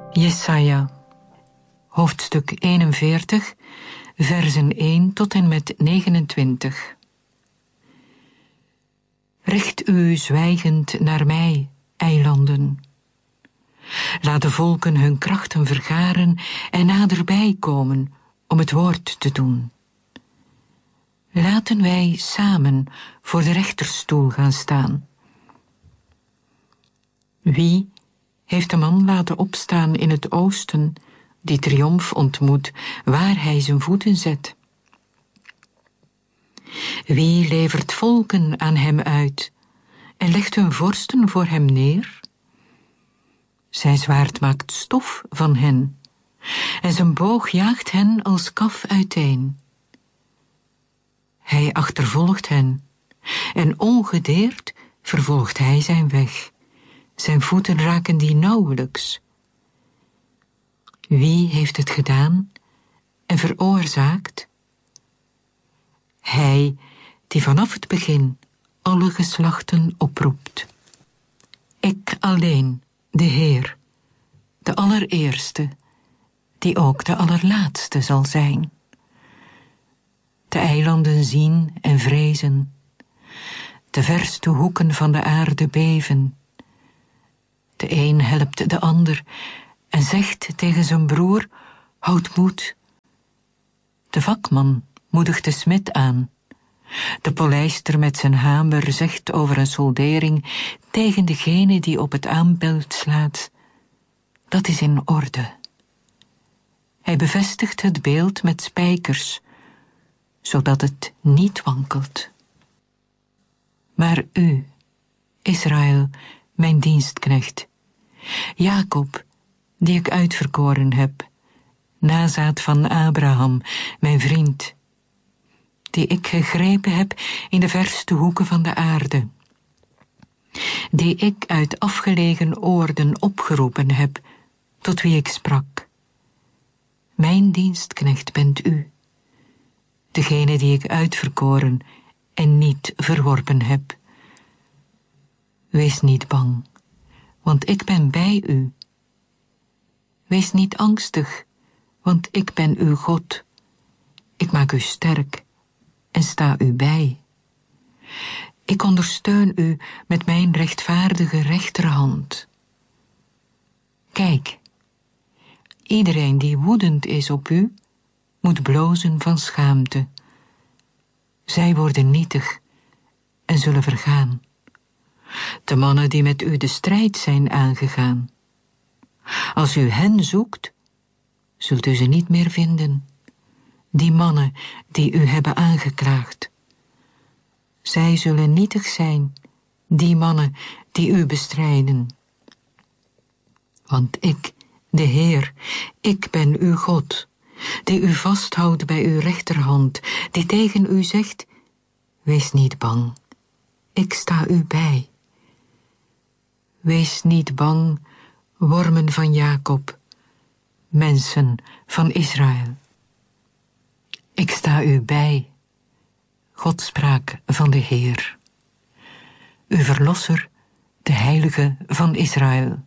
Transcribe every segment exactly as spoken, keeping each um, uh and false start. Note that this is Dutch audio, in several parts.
Jesaja, hoofdstuk eenenveertig, versen één tot en met negenentwintig. Richt u zwijgend naar mij, eilanden. Laat de volken hun krachten vergaren en naderbij komen om het woord te doen. Laten wij samen voor de rechterstoel gaan staan. Wie heeft de man laten opstaan in het oosten, die triomf ontmoet waar hij zijn voeten zet? Wie levert volken aan hem uit en legt hun vorsten voor hem neer? Zijn zwaard maakt stof van hen en zijn boog jaagt hen als kaf uiteen. Hij achtervolgt hen en ongedeerd vervolgt hij zijn weg. Zijn voeten raken die nauwelijks. Wie heeft het gedaan en veroorzaakt? Hij die vanaf het begin alle geslachten oproept. Ik alleen, de Heer, de allereerste, die ook de allerlaatste zal zijn. De eilanden zien en vrezen, de verste hoeken van de aarde beven. De een helpt de ander en zegt tegen zijn broer, houd moed. De vakman moedigt de smid aan. De polijster met zijn hamer zegt over een soldering tegen degene die op het aanbelt slaat, dat is in orde. Hij bevestigt het beeld met spijkers, zodat het niet wankelt. Maar u, Israël, mijn dienstknecht, Jacob, die ik uitverkoren heb, nazaat van Abraham, mijn vriend, die ik gegrepen heb in de verste hoeken van de aarde, die ik uit afgelegen oorden opgeroepen heb, tot wie ik sprak. Mijn dienstknecht bent u, degene die ik uitverkoren en niet verworpen heb. Wees niet bang, want ik ben bij u. Wees niet angstig, want ik ben uw God. Ik maak u sterk en sta u bij. Ik ondersteun u met mijn rechtvaardige rechterhand. Kijk, iedereen die woedend is op u, moet blozen van schaamte. Zij worden nietig en zullen vergaan. De mannen die met u de strijd zijn aangegaan. Als u hen zoekt, zult u ze niet meer vinden. Die mannen die u hebben aangeklaagd. Zij zullen nietig zijn, die mannen die u bestrijden. Want ik, de Heer, ik ben uw God, die u vasthoudt bij uw rechterhand, die tegen u zegt, wees niet bang, ik sta u bij. Wees niet bang, wormen van Jacob, mensen van Israël. Ik sta u bij, Godspraak van de Heer, uw verlosser, de Heilige van Israël.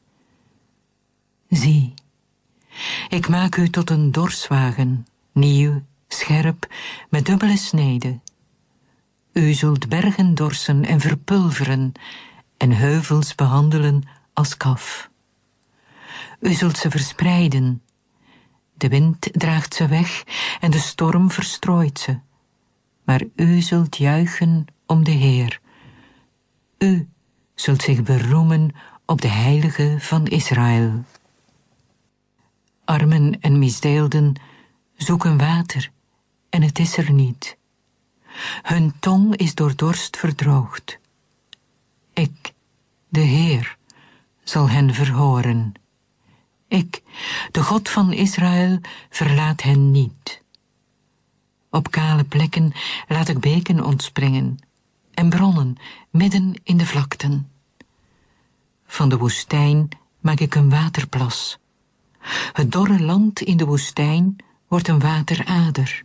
Zie, ik maak u tot een dorswagen, nieuw, scherp, met dubbele snede. U zult bergen dorsen en verpulveren en heuvels behandelen als kaf. U zult ze verspreiden. De wind draagt ze weg en de storm verstrooit ze. Maar u zult juichen om de Heer. U zult zich beroemen op de Heilige van Israël. Armen en misdeelden zoeken water en het is er niet. Hun tong is door dorst verdroogd. Ik, de Heer, zal hen verhoren. Ik, de God van Israël, verlaat hen niet. Op kale plekken laat ik beken ontspringen en bronnen midden in de vlakten. Van de woestijn maak ik een waterplas. Het dorre land in de woestijn wordt een waterader.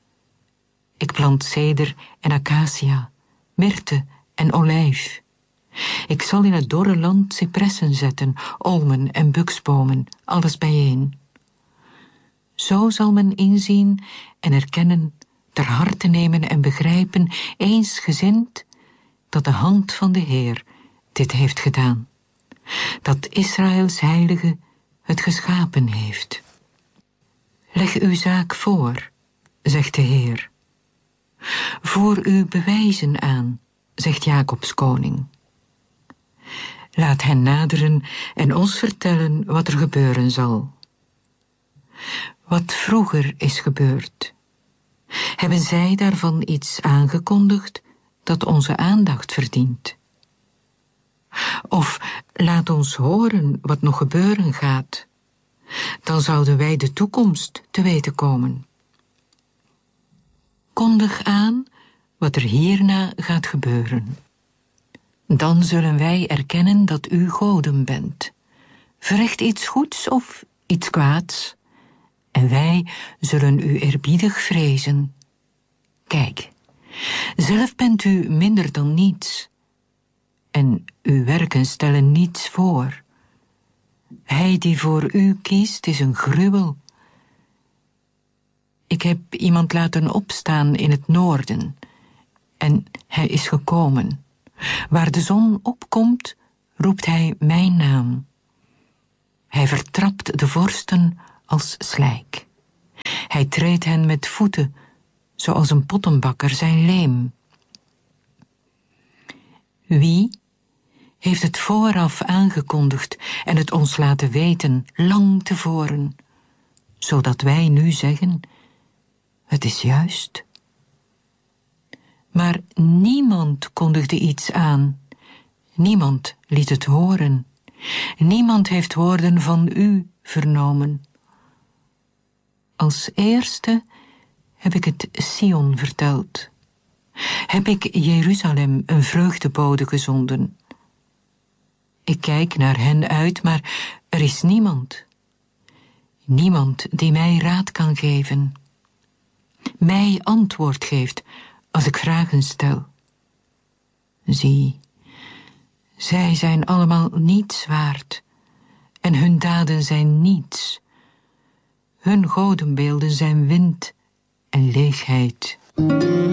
Ik plant ceder en acacia, myrte en olijf. Ik zal in het dorre land cipressen zetten, olmen en buksbomen, alles bijeen. Zo zal men inzien en erkennen, ter harte nemen en begrijpen, eensgezind, dat de hand van de Heer dit heeft gedaan. Dat Israëls heilige het geschapen heeft. Leg uw zaak voor, zegt de Heer. Voer uw bewijzen aan, zegt Jacobs koning. Laat hen naderen en ons vertellen wat er gebeuren zal. Wat vroeger is gebeurd. Hebben zij daarvan iets aangekondigd dat onze aandacht verdient? Of laat ons horen wat nog gebeuren gaat. Dan zouden wij de toekomst te weten komen. Kondig aan wat er hierna gaat gebeuren. Dan zullen wij erkennen dat u goden bent. Verricht iets goeds of iets kwaads. En wij zullen u eerbiedig vrezen. Kijk, zelf bent u minder dan niets. En uw werken stellen niets voor. Hij die voor u kiest is een gruwel. Ik heb iemand laten opstaan in het noorden. En hij is gekomen. Waar de zon opkomt, roept hij mijn naam. Hij vertrapt de vorsten als slijk. Hij treedt hen met voeten, zoals een pottenbakker zijn leem. Wie heeft het vooraf aangekondigd en het ons laten weten, lang tevoren, zodat wij nu zeggen, het is juist. Maar niemand kondigde iets aan, niemand liet het horen, niemand heeft woorden van u vernomen. Als eerste heb ik het Sion verteld, heb ik Jeruzalem een vreugdebode gezonden. Ik kijk naar hen uit, maar er is niemand. Niemand die mij raad kan geven. Mij antwoord geeft als ik vragen stel. Zie, zij zijn allemaal niets waard. En hun daden zijn niets. Hun godenbeelden zijn wind en leegheid.